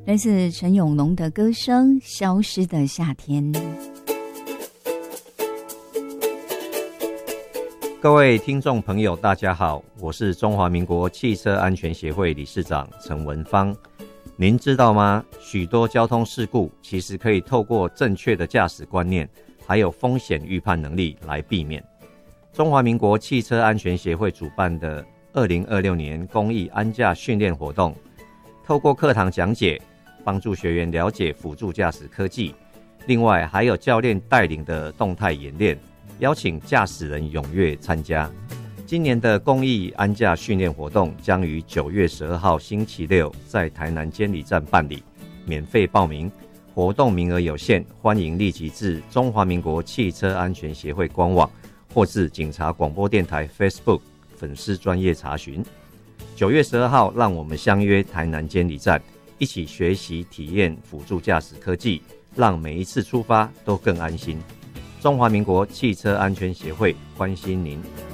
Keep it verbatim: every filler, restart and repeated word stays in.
来自陈永龙的歌声《消失的夏天》。 各位听众朋友大家好，我是中华民国汽车安全协会理事长陈文芳。您知道吗？许多交通事故其实可以透过正确的驾驶观念还有风险预判能力来避免。中华民国汽车安全协会主办的二零二六年公益安驾训练活动，透过课堂讲解帮助学员了解辅助驾驶科技，另外还有教练带领的动态演练，邀请驾驶人踊跃参加。今年的公益安驾训练活动将于九月十二号星期六在台南监理站办理，免费报名，活动名额有限，欢迎立即至中华民国汽车安全协会官网或至警察广播电台 Facebook 粉丝专页查询。九月十二号，让我们相约台南监理站，一起学习体验辅助驾驶科技，让每一次出发都更安心。中华民国汽车安全协会关心您。